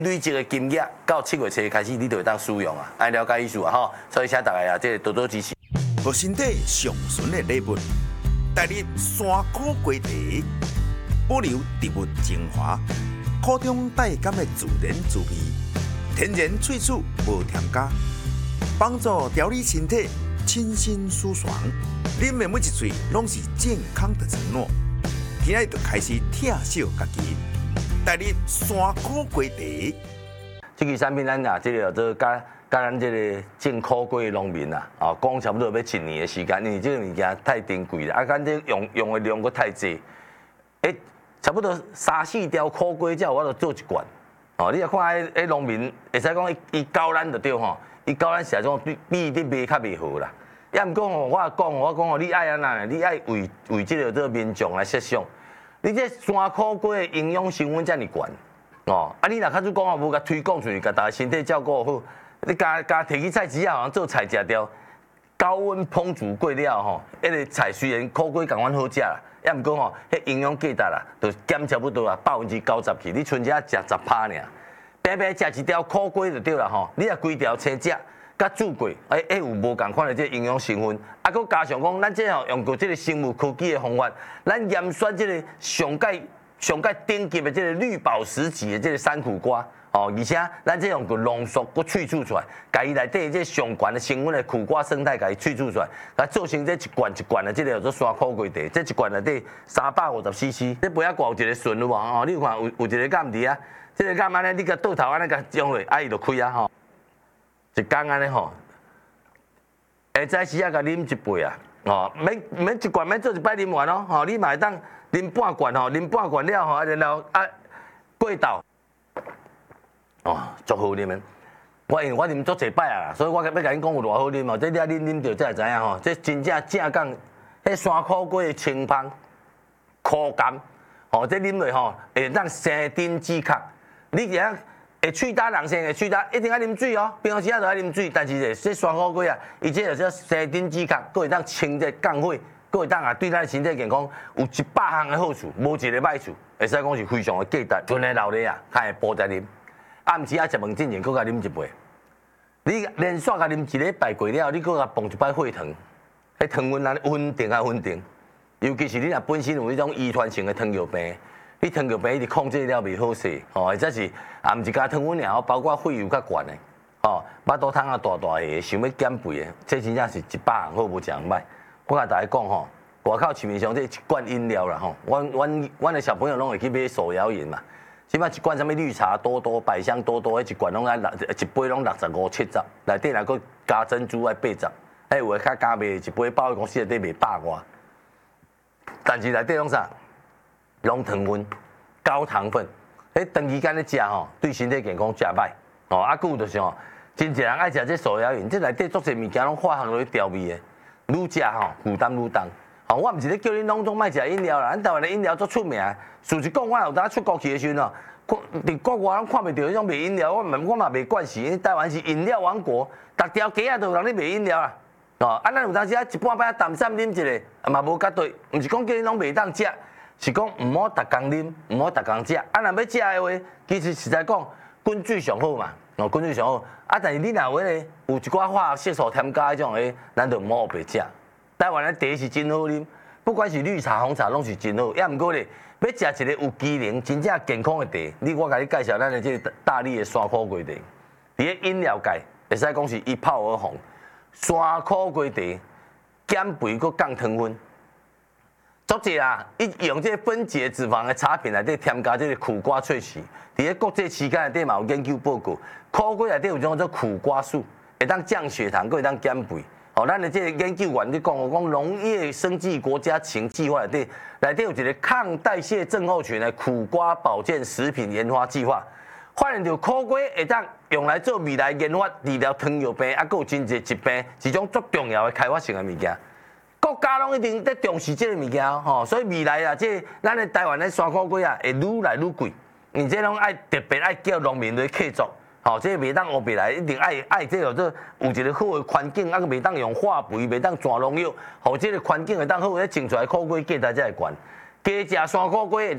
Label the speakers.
Speaker 1: 累积的金额到7月初开始，你就会当使用啊，爱了解意思啊吼。所以请大家啊，这多多支持。
Speaker 2: 互身体上纯的礼物，带你山苦瓜茶，保留植物精华，苦中带甘的自然滋味，天然萃取无添加，帮助调理身体，清新舒爽。啉的每一嘴拢是健康的承诺。今日就开始疼惜家己，带你山苦瓜茶。
Speaker 1: 这个产品咱啊，这个做甲咱这个种苦瓜的农民啊，讲差不多要1年的时间，因为这个物件太珍贵了，咱这用的量佫太济，差不多3、4条苦瓜才有我就做一罐。你若看迄农民，会使讲伊教咱就对吼，伊教咱是种比你卖较袂好啦。也毋讲吼，我讲吼，你爱安那，你爱为这个民众来设想，你这山苦瓜的营养成分遮尔悬，你若较主讲无甲推广出去，甲大家身体照顾好，你加摕去菜市啊做菜食掉，高温烹煮过了吼，迄个菜虽然苦瓜共款好食啦，也毋讲吼，迄营养价值啦，就减差不多啊90%去，你剩下食10%尔，白白食一条苦瓜就对啦吼，你若规条青食。甲煮过，有无共款的这营养成分，佫加上讲，咱这吼用过这个生物科技的方法，咱验选这个上界顶级的这个绿宝石级的这个山苦瓜，而且咱这用过浓缩佫萃取出来，甲伊内底这上悬的成分的苦瓜生态，甲伊萃取出来，甲做成这一罐的这个叫做山苦瓜茶，这一罐内底350cc， 这杯仔挂有一个顺有无？你有看有一个杆伫啊，这个杆安尼，你甲倒头安尼甲装落，伊就开啊吼。一工安尼吼，下早时啊，甲啉一杯啊，免一罐，免做一摆啉完哦，你嘛会当啉半罐吼，啉半罐了吼，然后过豆，足好啉的。因为我啉足侪摆啊，所以我要甲恁讲有偌好啉哦。这你啊啉着才会知影吼，这真正讲，迄山苦瓜的清芳、苦甘，这啉落吼会当生津止渴。你今仔会喙焦人生会喙焦，一定要啉水哦。平常时啊就爱啉水，但是这山苦瓜啊，伊这就生津止渴，佫会当清这降火，佫会当对咱身体健康有100项的好处，无一个歹处，会使讲是非常的价值。纯的老热啊，较会补在啉。暗时啊食饭之前佫甲啉一杯，你连续甲啉1礼拜过了，你佫甲放一摆血糖，迄糖分啊稳定啊稳定。尤其是你若本身有迄种遗传性的糖尿病。你糖尿病一直控制了袂好势，或者是毋是加糖分尔，包括血油较悬的，巴肚汤啊大个，想要减肥的，这真正是100项好无一项歹。我甲大家讲吼，外口市面上这一罐饮料啦吼，阮的小朋友拢会去买手摇饮嘛，即摆一罐什么绿茶多多、百香多多，迄一罐拢爱一杯拢65、70，内底若佫加珍珠爱80，有诶较加卖一杯百货公司内底卖100外，但是内底拢啥？拢糖分、高糖分，长期间咧食吼，对身体健康真歹。佫有就是吼，真侪人爱食这手摇饮，这内底足侪物件拢化学落去调味的，愈食吼负担愈重。我毋是咧叫你拢总莫食饮料啦，咱台湾的饮料足出名。事实讲，我有当出国去的时阵哦，伫国外拢看袂到迄种卖饮料，我嘛袂惯势，因为台湾是饮料王国，逐条街啊都有人咧卖饮料啦。咱有当时啊一半摆淡散啉一个，嘛无绝对，毋是讲叫你拢袂当食。是讲毋好逐工啉，毋好逐工食。若要食的话，其实实在讲，滚水上好嘛，滚水上好。但是你若话咧，有一寡化学色素添加迄种的，咱就毋好白食。台湾的茶是真好啉，不管是绿茶、红茶，拢是真好。也毋过咧，要食一个有机能、真正健康的茶，我甲你介绍咱的这个大力的山苦瓜茶。伫咧饮料界，会使讲是一炮而红。山苦瓜茶减肥佮降糖分。足济啊！伊用这分解脂肪的茶品内底添加这个苦瓜萃取，伫咧国际期刊内底嘛有研究报告，苦瓜内底有种叫做苦瓜素，会当降血糖，佫会当减肥。咱的这个研究员咧讲，农业生技国家情计划内底有一个抗代谢症候群的苦瓜保健食品研发计划，发现到苦瓜会当用来做未来研发治疗糖尿病，佫有真侪疾病，是一种足重要的开发性的物件。国家拢一定在重视这个物件吼，所以未来啊，这咱的台湾的山苦瓜啊，会愈来愈贵。而且拢爱特别爱叫农民来客作，这袂当乌白来，一定爱这个做有一个好的环境，袂当用化肥，袂当全农药，互这个环境会当好，咧种出来苦瓜价值才会悬。加食山苦瓜会当。